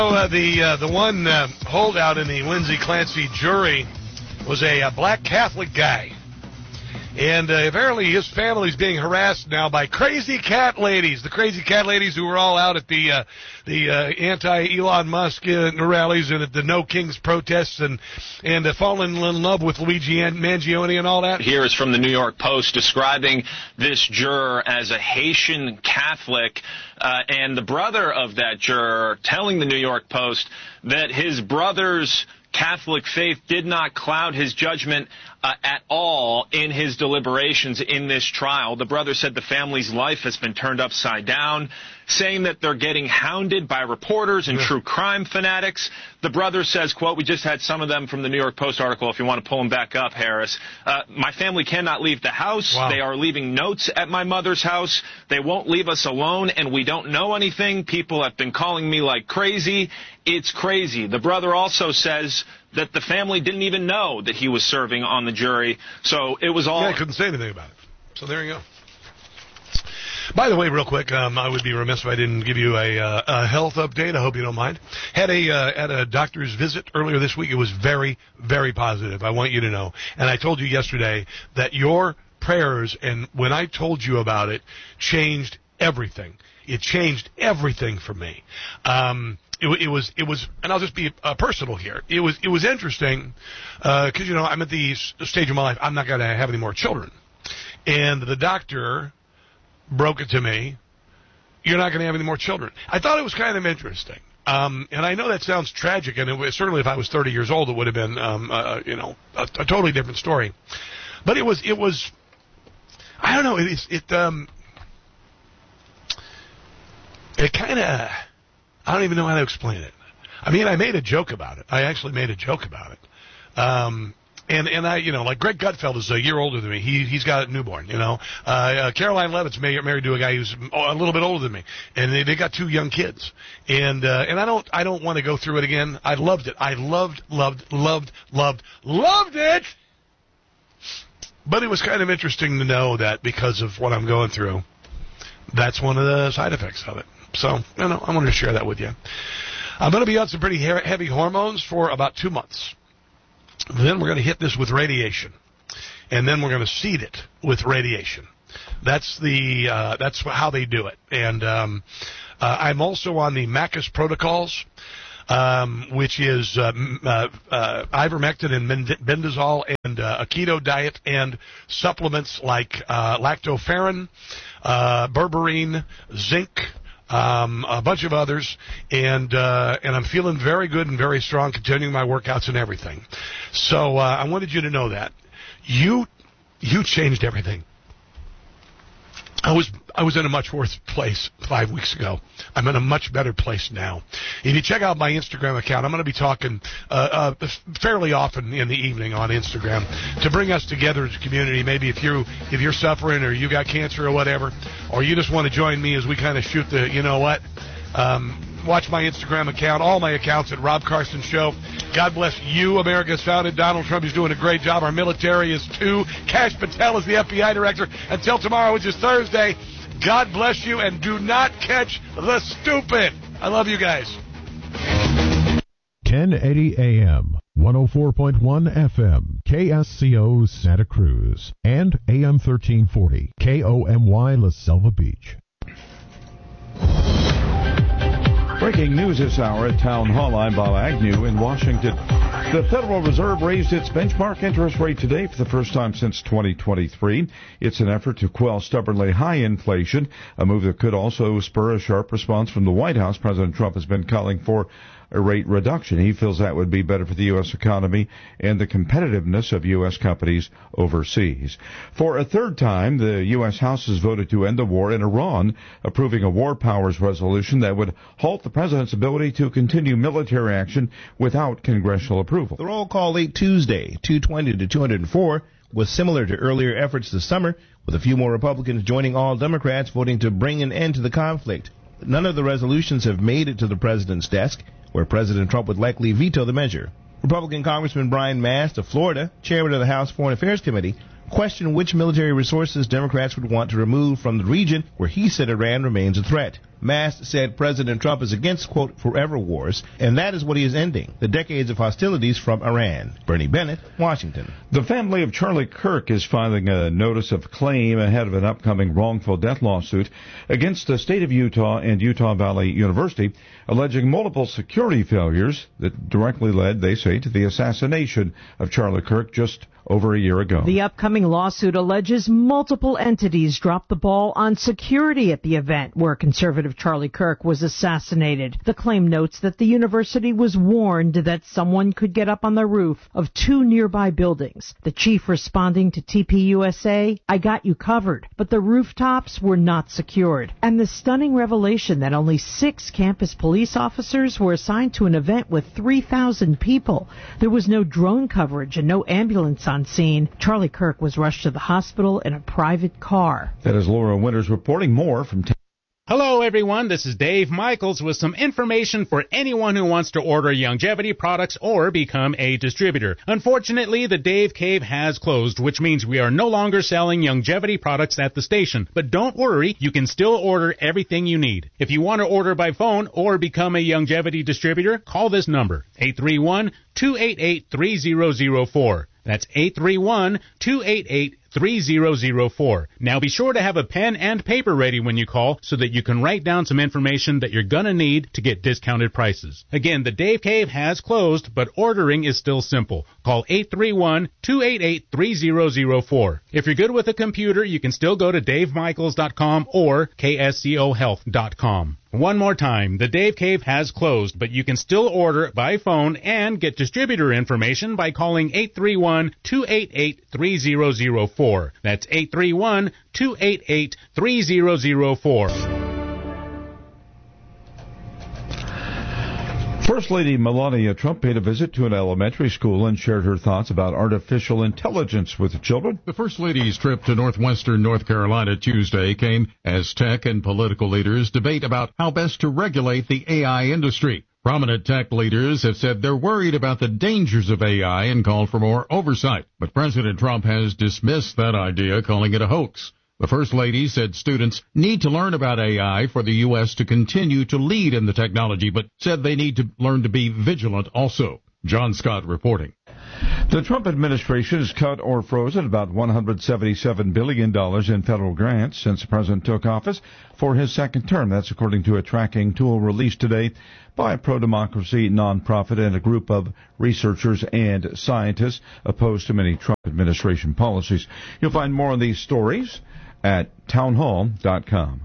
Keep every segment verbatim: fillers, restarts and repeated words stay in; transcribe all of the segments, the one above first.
Uh, the uh, the one uh, holdout in the Lindsay Clancy jury was a, a black Catholic guy. And uh, apparently his family's being harassed now by crazy cat ladies, the crazy cat ladies who were all out at the uh, the uh, anti-Elon Musk uh, rallies and at the No Kings protests and, and uh, falling in love with Luigi Mangione and all that. Here is from the New York Post describing this juror as a Haitian Catholic, uh, and the brother of that juror telling the New York Post that his brother's Catholic faith did not cloud his judgment uh, at all in his deliberations in this trial. The brother said the family's life has been turned upside down, saying that they're getting hounded by reporters and yeah. true crime fanatics. The brother says, quote, we just had some of them from the New York Post article, if you want to pull them back up, Harris. Uh, my family cannot leave the house. Wow. They are leaving notes at my mother's house. They won't leave us alone, and we don't know anything. People have been calling me like crazy. It's crazy. The brother also says that the family didn't even know that he was serving on the jury. So it was all... Yeah, I couldn't say anything about it. So there you go. By the way, real quick, um, I would be remiss if I didn't give you a, uh, a health update. I hope you don't mind. Had a uh, had a doctor's visit earlier this week. It was very, very positive. I want you to know. And I told you yesterday that your prayers, and when I told you about it, changed everything. It changed everything for me. Um, it, it was, it was, and I'll just be uh, personal here. It was, it was interesting because uh, you know I'm at the stage of my life. I'm not going to have any more children, and the doctor broke it to me, you're not going to have any more children. I thought it was kind of interesting. Um, and I know that sounds tragic, and it was, certainly if I was thirty years old, it would have been, um, uh, you know, a, a totally different story. But it was, it was, I don't know, it, it, um, it kind of, I don't even know how to explain it. I mean, I made a joke about it. I actually made a joke about it. Um, And, and I, you know, like Greg Gutfeld is a year older than me. He, he's got a newborn, you know. Uh, uh, Caroline Levitt's married, married to a guy who's a little bit older than me. And they, they got two young kids. And, uh, and I don't, I don't want to go through it again. I loved it. I loved, loved, loved, loved, loved it. But it was kind of interesting to know that because of what I'm going through, that's one of the side effects of it. So, you know, I wanted to share that with you. I'm going to be on some pretty heavy hormones for about two months. Then we're going to hit this with radiation, and then we're going to seed it with radiation. That's the uh, that's how they do it. And um, uh, I'm also on the M A C U S protocols, um, which is uh, uh, uh, ivermectin and bendazole and uh, a keto diet and supplements like uh, lactoferrin, uh, berberine, zinc. Um, a bunch of others, and uh, and I'm feeling very good and very strong, continuing my workouts and everything. So uh, I wanted you to know that you you changed everything. I was I was in a much worse place five weeks ago. I'm in a much better place now. If you check out my Instagram account, I'm going to be talking uh, uh, fairly often in the evening on Instagram to bring us together as a community. Maybe if you if you're suffering or you got cancer or whatever, or you just want to join me as we kind of shoot the you know what. Um, watch my Instagram account, all my accounts at Rob Carson Show. God bless you. America is founded. Donald Trump is doing a great job. Our military is too. Kash Patel is the F B I director. Until tomorrow, which is Thursday, God bless you, and do not catch the stupid. I love you guys. ten eighty A M, one oh four point one F M, K S C O Santa Cruz, and A M thirteen forty, K O M Y La Selva Beach. Breaking news this hour at Town Hall. I'm Bob Agnew in Washington. The Federal Reserve raised its benchmark interest rate today for the first time since twenty twenty-three. It's an effort to quell stubbornly high inflation, a move that could also spur a sharp response from the White House. President Trump has been calling for a rate reduction. He feels that would be better for the U S economy and the competitiveness of U S companies overseas. For a third time, the U S House has voted to end the war in Iran, approving a war powers resolution that would halt the president's ability to continue military action without congressional approval. The roll call late Tuesday, two twenty to two oh four, was similar to earlier efforts this summer, with a few more Republicans joining all Democrats voting to bring an end to the conflict. None of the resolutions have made it to the president's desk, where President Trump would likely veto the measure. Republican Congressman Brian Mast of Florida, chairman of the House Foreign Affairs Committee, questioned which military resources Democrats would want to remove from the region where he said Iran remains a threat. Mast said President Trump is against, quote, forever wars, and that is what he is ending, the decades of hostilities from Iran. Bernie Bennett, Washington. The family of Charlie Kirk is filing a notice of claim ahead of an upcoming wrongful death lawsuit against the state of Utah and Utah Valley University, alleging multiple security failures that directly led, they say, to the assassination of Charlie Kirk just over a year ago. The upcoming lawsuit alleges multiple entities dropped the ball on security at the event where conservative Charlie Kirk was assassinated. The claim notes that the university was warned that someone could get up on the roof of two nearby buildings. The chief responding to T P U S A, "I got you covered," but the rooftops were not secured. And the stunning revelation that only six campus police officers were assigned to an event with three thousand people. There was no drone coverage and no ambulance on scene. Charlie Kirk was rushed to the hospital in a private car. That is Laura Winters reporting. More from t- Hello, everyone. This is Dave Michaels with some information for anyone who wants to order Youngevity products or become a distributor. Unfortunately, the Dave Cave has closed, which means we are no longer selling Youngevity products at the station. But don't worry, you can still order everything you need. If you want to order by phone or become a Youngevity distributor, call this number, eight three one, two eight eight, three zero zero four. That's eight three one, two eight eight, three zero zero four. Now be sure to have a pen and paper ready when you call so that you can write down some information that you're going to need to get discounted prices. Again, the Dave Cave has closed, but ordering is still simple. Call eight three one, two eight eight, three zero zero four. If you're good with a computer, you can still go to dave michaels dot com or k s c o health dot com. One more time, the Dave Cave has closed, but you can still order by phone and get distributor information by calling eight three one, two eight eight, three zero zero four. That's eight three one, two eight eight, three zero zero four. First Lady Melania Trump paid a visit to an elementary school and shared her thoughts about artificial intelligence with the children. The First Lady's trip to northwestern North Carolina Tuesday came as tech and political leaders debate about how best to regulate the A I industry. Prominent tech leaders have said they're worried about the dangers of A I and called for more oversight. But President Trump has dismissed that idea, calling it a hoax. The First Lady said students need to learn about A I for the U S to continue to lead in the technology, but said they need to learn to be vigilant also. John Scott reporting. The Trump administration has cut or frozen about one hundred seventy-seven billion dollars in federal grants since the president took office for his second term. That's according to a tracking tool released today by a pro-democracy nonprofit and a group of researchers and scientists opposed to many Trump administration policies. You'll find more on these stories at townhall dot com.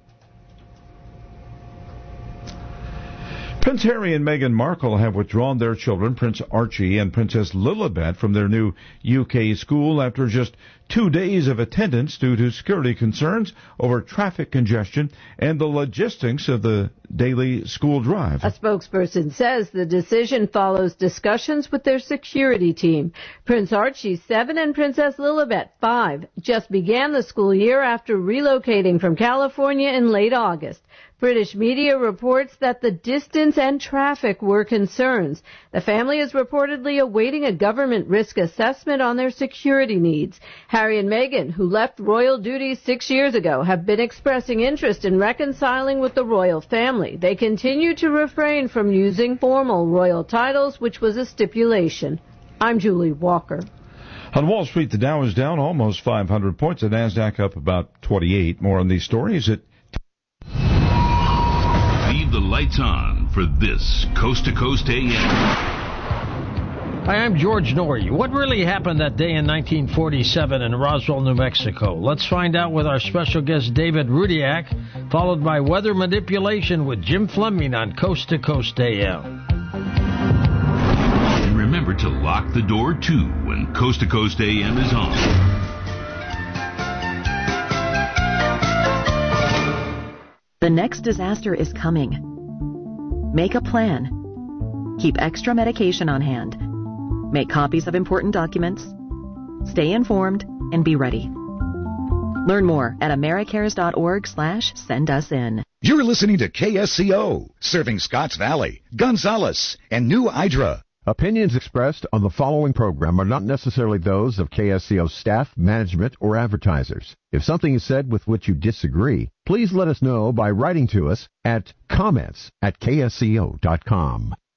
Prince Harry and Meghan Markle have withdrawn their children, Prince Archie and Princess Lilibet, from their new U K school after just two days of attendance due to security concerns over traffic congestion and the logistics of the daily school drive. A spokesperson says the decision follows discussions with their security team. Prince Archie, seven, and Princess Lilibet, five, just began the school year after relocating from California in late August. British media reports that the distance and traffic were concerns. The family is reportedly awaiting a government risk assessment on their security needs. Harry and Meghan, who left royal duties six years ago, have been expressing interest in reconciling with the royal family. They continue to refrain from using formal royal titles, which was a stipulation. I'm Julie Walker. On Wall Street, the Dow is down almost five hundred points. The NASDAQ up about twenty-eight. More on these stories at Leave the lights on for this Coast to Coast A M. Hi, I'm George Norrie. What really happened that day in nineteen forty-seven in Roswell, New Mexico? Let's find out with our special guest, David Rudiak, followed by weather manipulation with Jim Fleming on Coast to Coast A M. And remember to lock the door, too, when Coast to Coast A M is on. The next disaster is coming. Make a plan. Keep extra medication on hand. Make copies of important documents. Stay informed and be ready. Learn more at americares.org slash send us in. You're listening to K S C O, serving Scotts Valley, Gonzales, and New Hydra. Opinions expressed on the following program are not necessarily those of K S C O staff, management, or advertisers. If something is said with which you disagree, please let us know by writing to us at comments at K S C O dot com.